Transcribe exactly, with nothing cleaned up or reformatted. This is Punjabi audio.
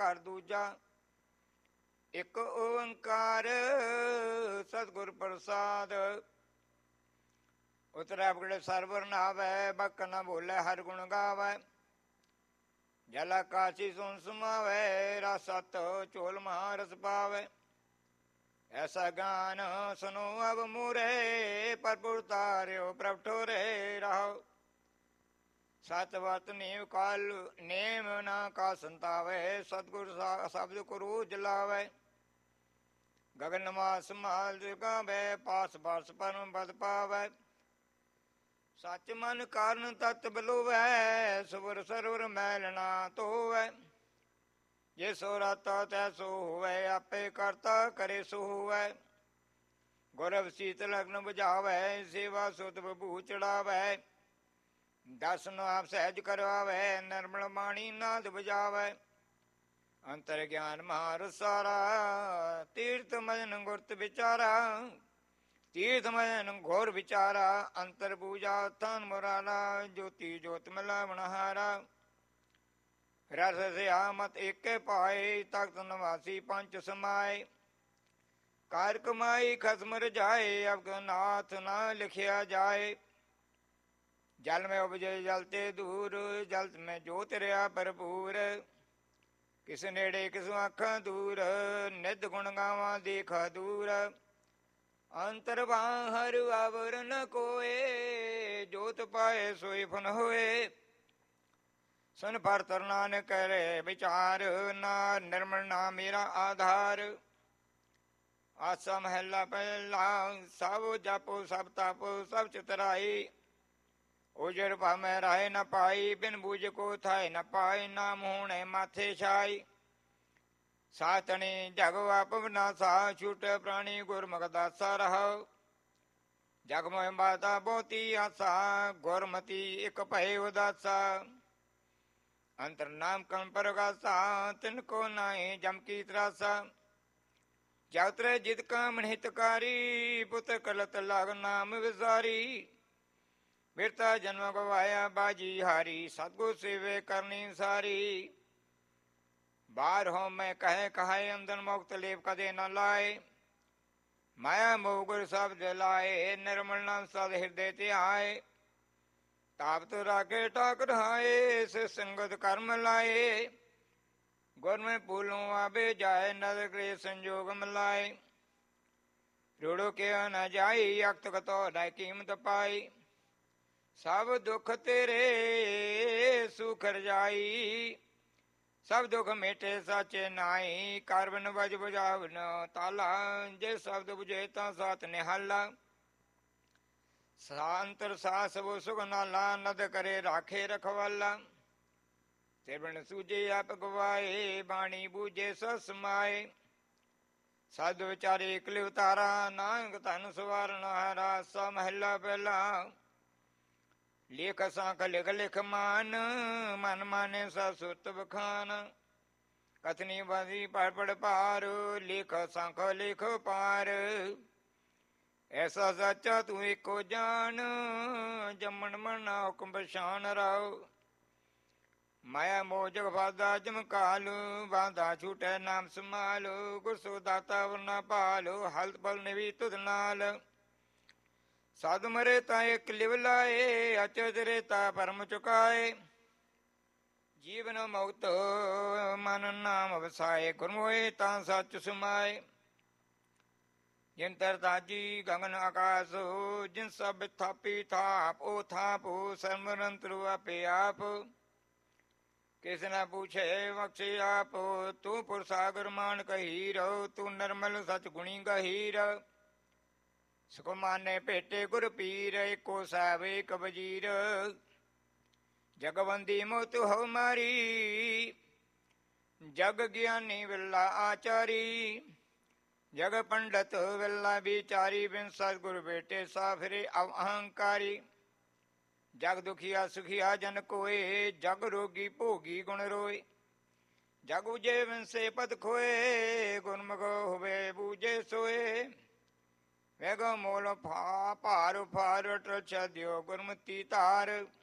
ਘਰ ਦੂਜਾ। ਇੱਕ ਓੰਕਾਰ ਸਤਿਗੁਰ ਪ੍ਰਸਾਦ। ਉਤਰੈ ਬਗੜੇ ਸਰਵਰ ਨਾਵੈ, ਬਕ ਨ ਬੋਲੇ ਹਰਿ ਗੁਣ ਗਾਵੈ। ਜਲ ਆਕਾਸ਼ੀ ਸੁਨ ਸਮਾਵੈ, ਰਸ ਸਤ ਝੋਲ ਮਹਾ ਰਸ ਪਾਵੈ। ਐਸਾ ਗਾਨ ਸੁਨੋ ਅਬ ਮੂਰੇ, ਪਰਪੁਰ ਤਾਰਿਓ ਪ੍ਰਭ ਠੋਰੇ ਰਹੋ। ਸਤ ਵਤ ਨੇਮ ਕਾਲ ਨੇਮ ਨਾ ਕਾ ਸੰਤਾਵੈ, ਸਤਿਗੁਰ ਸ਼ਬਦ ਕੁਰੂ ਜਲਾਵੈ। ਗਗਨ ਮਾਸ ਮਾਲ ਗਾਵੈ, ਪਾਸ ਬਾਸ ਪਰਮ ਪਦ ਪਾਵੈ। ਸੱਚ ਮਨ ਕਾਰਨ ਤਤ ਬਲੋਵੈ, ਸੁਵਰ ਸਰਵਰ ਮੈਲ ਨਾ ਧੋਵੈ। ਜੇ ਸੋ ਰਾਤਾ ਤੈ ਸੋ ਹੋਵੈ, ਆਪੇ ਕਰਤਾ ਕਰੇ ਸੋ ਹੋਵੈ। ਗੁਰਵ ਸੀਤ ਲਗਨ ਬੁਝਾਵੈ, ਸੇਵਾ ਸੁਤ ਬਭੂ ਚੜਾਵੈ। ਦਰਸ਼ਨ ਆਪ ਸਹਿਜ ਕਰਵਾਵੈ, ਨਿਰਮਲ ਬਾਣੀ ਨਾਦ ਬਜਾਵੈ। ਅੰਤਰ ਗਿਆਨ ਮਹਾਰਸ ਸਾਰਾ, ਤੀਰਥ ਮਜਨ ਗੁਰਤ ਵਿਚਾਰਾ। ਤੀਰਥ ਮਜਨ ਘੋਰ ਵਿਚਾਰਾ, ਅੰਤਰ ਪੂਜਾ ਥਾਨ ਮੁਰਾਰਾ। ਜੋਤੀ ਜੋਤ ਮਿਲਾਵਣ ਹਾਰਾ, ਰਸ ਸਿਆ ਮਤ ਏਕੇ ਪਾਏ। ਤਖਤ ਨਿਵਾਸੀ ਪੰਚ ਸਮਾਏ, ਕਾਰ ਕਮਾਈ ਖਸਮ ਰਜਾਏ। ਅਬ ਨਾਥ ਨਾ ਲਿਖਿਆ ਜਾਏ। ਜਲ ਮੈਂ ਉਪਜੇ ਜਲ ਤੇ ਦੂਰ, ਜਲ ਮੈਂ ਜੋਤ ਰਿਹਾ ਭਰਪੂਰ। ਕਿਸ ਨੇੜੇ ਕਿਸ ਆਖਾਂ ਦੂਰ, ਨਿਧ ਗੁਣ ਗਾਵਾਂ ਦੇਖਾ ਦੂਰ। ਅੰਤਰ ਬਾਹਰ ਆਵਰ ਨ ਕੋਏ, ਜੋਤ ਪਾਏ ਸੋਈ ਫਨ ਹੋਏ। ਸੁਨ ਭਰਤਰ ਨਾਨਕ ਕਰੇ ਵਿਚਾਰ, ਨਾ ਨਿਰਮਲ ਨਾ ਮੇਰਾ ਆਧਾਰ। ਆਸਾ ਮਹਿਲਾ ਪਹਿਲਾ, ਸਭ ਜਪੋ ਸਭ ਤਪੋ ਸਭ ਚਤਰਾਈ। ਉਜੜ ਭਾਵੇਂ ਰਾਏ ਨ ਪਾਈ, ਬਿਨ ਬੂਝ ਕੋ ਥਾਏ ਨ ਪਾਏ। ਨਾਮ ਹੋਣੇ ਮਾਥੇ ਛਾਈ, ਸਾਤਣੀ ਜਗ ਵਾਪ ਵਿਨਾਸਾ। ਛੂਟੇ ਪ੍ਰਾਣੀ ਗੁਰਮੁਖ ਦਾਸਾ ਰਹੋ, ਜਗ ਮੋਹਿ ਬਾਤਾ ਬਹੁਤੀ ਆਸਾ। ਗੁਰਮਤੀ ਇੱਕ ਭਏ ਉਦਾਸਾ, ਅੰਤਰ ਨਾਮ ਕਮ ਪ੍ਰਗਾਸਾ। ਤਿਨ ਕੋ ਨਾਹੀ ਜਮ ਕੀ ਤਰਾਸਾ, ਜਗਤਰੇ ਜਿਤ ਕਾਮ ਹਿਤਕਾਰੀ। ਪੁੱਤ ਕਲਤ ਲਗ ਨਾਮ ਵਿਸਾਰੀ, ਬਿਰਤਾ ਜਨਮ ਗਵਾਇਆ ਬਾਜੀ ਹਾਰੀ। ਸਤਿਗੁਰ ਸੇਵੇ ਕਰਨੀ ਸਾਰੀ, ਬਾਹਰ ਹੋ ਮੈਂ ਕਹੇ ਕਹਾਏ। ਅੰਦਰ ਮੁਕਤ ਲੇਪ ਕਦੇ ਨ ਲਾਏ, ਮਾਇਆ ਮੋਹ ਗੁਰ ਸ਼ਬਦ ਲਾਏ। ਨਿਰਮਲ ਨਾਮ ਸਦ ਹਿਰਦੇ ਧਿਆਏ, ਤਾਪਤ ਰਾਗੇ ਟਾਕ ਰਹਾਏ। ਸੇ ਸੰਗਤ ਕਰਮ ਲਾਏ, ਗੁਰ ਮੈਂ ਭੂਲੋਂ ਆਵੇ ਜਾਏ। ਨਦਰ ਗ੍ਰਹਿ ਸੰਜੋਗ ਮਿਲਾਏ, ਰੋੜੋ ਕਿਆ ਨ ਜਾਈ। ਅਕਤ ਕਤੋ ਨਾ ਕੀਮਤ ਪਾਈ, ਸਭ ਦੁੱਖ ਤੇਰੇ ਸੁਖ ਰਜਾਈ। ਸਭ ਦੁੱਖ ਮੇਟੇ ਸਾਚੇ ਨਾਈ, ਕਰਵਨ ਵਜ ਬੁਝਾਵਨ ਤਾਲਾ। ਜੇ ਸ਼ਬਦ ਬੁਝੇ ਤਾਂ ਸਾਤ ਨਿਹਾਲਾ, ਸਾਂਤਰ ਸਾਸ ਵੋ ਸੁਖ ਨਾਲਾ। ਨਦ ਕਰੇ ਰਾਖੇ ਰਖਵਾਲਾ, ਤਿਰਵਣ ਸੂਝੇ ਆਪ ਗਵਾਏ। ਬਾਣੀ ਬੂਝੇ ਸੋ ਸਮਾਏ, ਸਾਧੂ ਵਿਚਾਰੇ ਇਕਲੇ ਉਤਾਰਾ। ਨਾਨਕ ਧਨ ਸਵਾਰਨ ਹਾਰਾ। ਸਾ ਮਹਿਲਾ ਪਹਿਲਾ, ਲੇਖ ਸਾਂਖ ਲਿਖ ਲਿਖ ਮਾਨ। ਮਨ ਮਾਨੇ ਸਾ ਸੁਰਤ ਬਖਾਨ। ਕਥਨੀ ਬਾਜ਼ੀ ਪੜ ਪੜ ਪਾਰ, ਲੇਖ ਸਾਂਖ ਲਿਖ ਪਾਰ। ਐਸਾ ਸਾਚਾ ਤੂੰ ਇੱਕੋ ਜਾਣ, ਜੰਮਣ ਮਰਨਾ ਹੁਕਮ ਪਛਾਣ ਰਾਓ। ਮਾਇਆ ਮੋਹ ਜਗ ਫਾਦਾ ਜਮ ਕਾਲ, ਬਾਂਧਾ ਛੂਟੈ ਨਾਮ ਸੰਭਾਲ। ਗੁਰ ਸੋ ਦਾਤਾ ਵਰਨਾ ਭਾਲ, ਹਲਤ ਪਲ ਨਿਵੀ ਤੁਧ ਨਾਲ। ਸਾਧੂ ਮਰੇ ਤਾਂ ਇੱਕ ਲਿਵ ਲਾਏ, ਅਚਰਜ ਰੇਤਾ ਪਰਮ ਚੁਕਾਏ। ਜੀਵਨ ਮੁਕਤ ਮਨ ਨਾਮ ਵਸਾਏ, ਗੁਰਮੋਏ ਤਾਂ ਸੱਚ ਸਮਾਏ। ਜਿਨ ਤਰਤਾਜੀ ਗਗਨ ਆਕਾਸ, ਜਿਨ ਸਭ ਥਾਪੀ ਥਾਪ। ਉਹ ਥਾਪ ਸਰਮਰੰਤਰੂ ਆਪੇ ਆਪ, ਕਿਸ ਨ ਪੁੱਛੇ ਬਖਸ਼ੇ ਆਪ। ਤੂੰ ਪੁਰਸਾਗਰ ਮਾਨ ਕਹੀਰ, ਤੂੰ ਨਿਰਮਲ ਸਚ ਗੁਣੀ ਗਹੀਰ। ਸੁਖਮਾਨੇ ਭੇਟੇ ਗੁਰ ਪੀਰ, ਏਕੋ ਸਾਹਿਬ ਏਕ ਵਜੀਰ। ਜਗਵੰਦੀ ਮੋਤ ਹੋ ਮਾਰੀ, ਜਗ ਗਿਆਨੀ ਵਿਲਾ ਆਚਾਰੀ। ਜਗ ਪੰਡਤ ਵਿਲਾ ਵਿਚਾਰੀ, ਬਿਨ ਸਤਿਗੁਰ ਭੇਟੇ ਸਾਫਰੇ ਅਵ ਅਹੰਕਾਰੀ। ਜਗ ਦੁਖੀਆ ਸੁਖੀਆ ਜਨ ਕੋਏ, ਜਗ ਰੋਗੀ ਭੋਗੀ ਗੁਣ ਰੋਏ। ਜਗ ਉਜੇ ਵਿੰਸੇ ਪਦ ਖੋਏ, ਗੁਰਮੁਖ ਹੋਵੇ ਬੂਝੇ ਸੋਏ। ਵੇਗੋ ਮੋਲ ਫਾ ਭਾਰ ਫਾਰ ਅਟਲ ਛਦਿਓ ਗੁਰਮਤੀ ਧਾਰ।